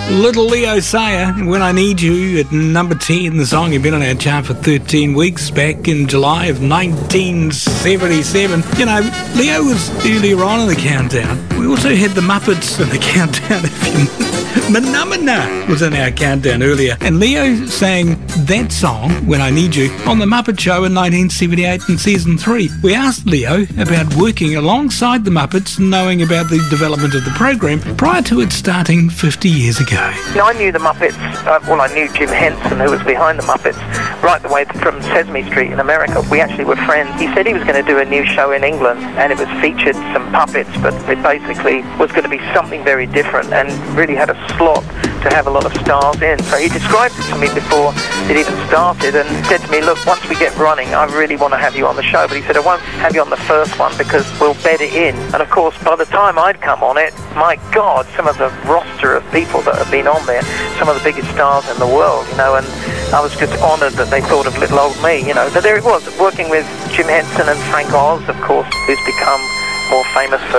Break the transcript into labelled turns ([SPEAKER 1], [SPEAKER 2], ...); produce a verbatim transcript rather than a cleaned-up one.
[SPEAKER 1] Little Leo Sayer, When I Need You, at number ten. The song had been on our chart for thirteen weeks back in July of nineteen seventy-seven. You know, Leo was earlier on in the countdown. We also had the Muppets in the countdown, if you Manamana was in our countdown earlier. And Leo sang that song, When I Need You, on The Muppet Show in nineteen seventy-eight in season three. We asked Leo about working alongside the Muppets and knowing about the development of the program prior to it starting fifty years ago.
[SPEAKER 2] I knew the Muppets, uh, well I knew Jim Henson, who was behind the Muppets, right the way from Sesame Street in America. We actually were friends. He said he was going to do a new show in England and it was featured some puppets, but it basically was going to be something very different and really had a slot to have a lot of stars in. So he described it to me before it even started and said to me, look, once we get running, I really want to have you on the show. But he said, I won't have you on the first one because we'll bed it in. And of course, by the time I'd come on it, my God, some of the roster of people that have been on there, some of the biggest stars in the world, you know, and I was just honoured that they thought of little old me, you know. But there it was, working with Jim Henson and Frank Oz, of course, who's become more famous for